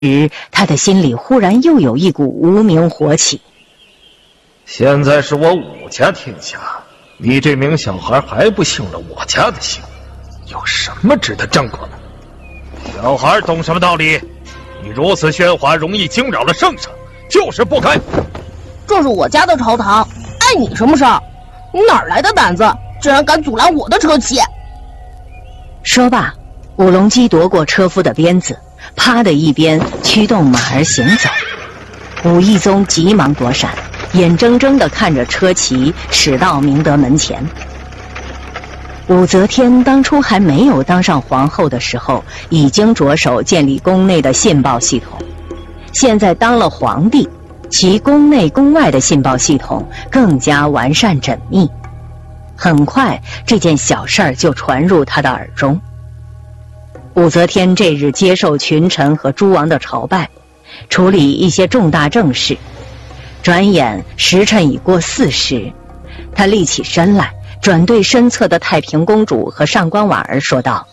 时，他的心里忽然又有一股无名火起。 现在是我武家天下，你这名小孩还不姓了我家的姓，有什么值得争过的？小孩懂什么道理？你如此喧哗，容易惊扰了圣上，就是不该。 这是我家的朝堂，碍你什么事儿？你哪来的胆子，竟然敢阻拦我的车骑？ 说罢，五龙基夺过车夫的鞭子，啪的一鞭驱动马儿行走。武义宗急忙躲闪，眼睁睁地看着车骑驶到明德门前。武则天当初还没有当上皇后的时候，已经着手建立宫内的信报系统。现在当了皇帝，其宫内宫外的信报系统更加完善缜密。很快，这件小事儿就传入他的耳中。武则天这日接受群臣和诸王的朝拜，处理一些重大政事。转眼时辰已过4时，他立起身来，转对身侧的太平公主和上官婉儿说道：“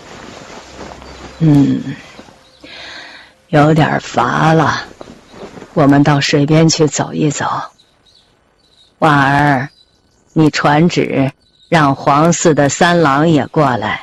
有点乏了，我们到水边去走一走。婉儿，你传旨让皇嗣的三郎也过来。”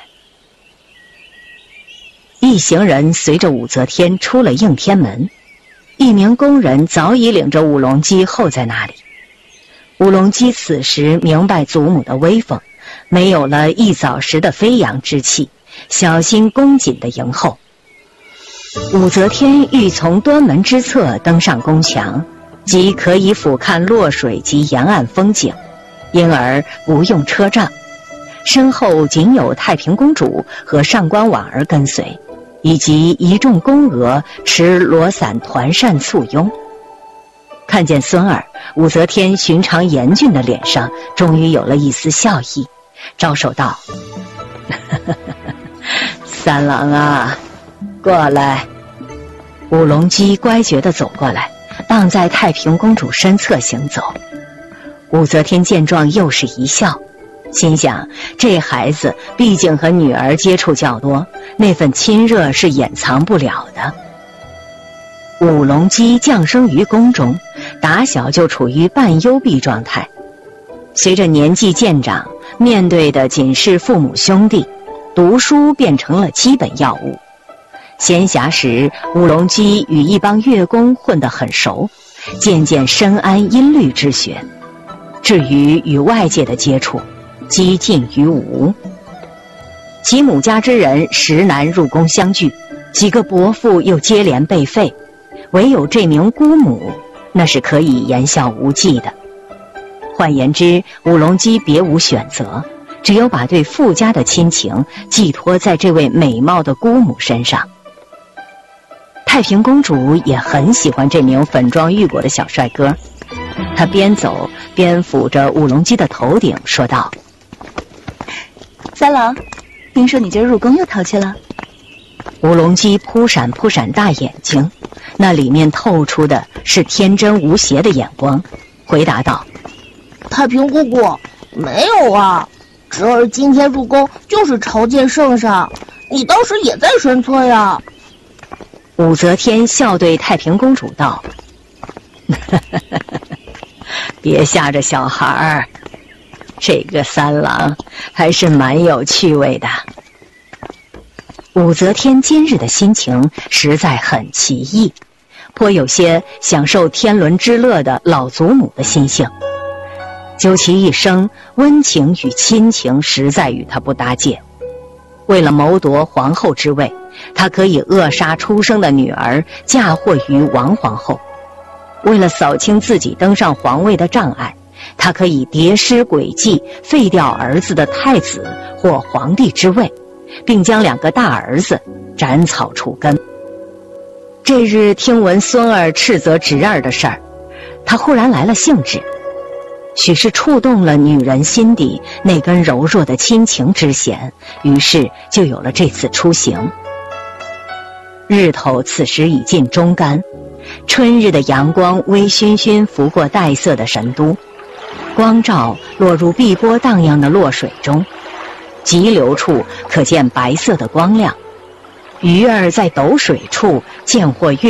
一行人随着武则天出了应天门，一名工人早已领着五龙基候在那里。五龙基此时明白祖母的威风，没有了一早时的飞扬之气，小心恭谨地迎候。武则天欲从端门之侧登上宫墙，即可以俯瞰洛水及沿岸风景，因而不用车仗，身后仅有太平公主和上官婉儿跟随，以及一众宫娥持罗伞团扇簇拥。看见孙儿，武则天寻常严峻的脸上终于有了一丝笑意，招手道：“三郎啊，过来。”五龙基乖觉地走过来，傍在太平公主身侧行走。武则天见状又是一笑，心想这孩子毕竟和女儿接触较多，那份亲热是掩藏不了的。五龙基降生于宫中，打小就处于半幽闭状态。随着年纪渐长，面对的仅是父母兄弟，读书变成了基本要务。闲暇时，五龙基与一帮乐工混得很熟，渐渐深谙音律之学。至于与外界的接触，几近于无。其母家之人实难入宫相聚，几个伯父又接连被废，唯有这名姑母，那是可以言笑无忌的。换言之，五龙基别无选择，只有把对父家的亲情寄托在这位美貌的姑母身上。太平公主也很喜欢这名粉妆玉裹的小帅哥，她边走边抚着五龙基的头顶说道：“ 三郎，听说你今儿入宫又逃去了？” 五龙基扑闪扑闪大眼睛，那里面透出的是天真无邪的眼光，回答道：“ 太平姑姑，没有啊，侄儿今天入宫就是朝见圣上，你当时也在身侧呀。” 武则天笑对太平公主道：“别吓着小孩儿，这个三郎还是蛮有趣味的。”武则天今日的心情实在很奇异，颇有些享受天伦之乐的老祖母的心性。究其一生，温情与亲情实在与她不搭界。为了谋夺皇后之位，她可以扼杀出生的女儿，嫁祸于王皇后；为了扫清自己登上皇位的障碍，她可以叠施诡计，废掉儿子的太子或皇帝之位，并将2个大儿子斩草除根。这日听闻孙儿斥责侄儿的事儿，她忽然来了兴致，许是触动了女人心底那根柔弱的亲情之弦，于是就有了这次出行。日头此时已近中干，春日的阳光微醺醺拂过黛色的神都，光照落入碧波荡漾的洛水中，急流处可见白色的光亮。 鱼儿在斗水处见获月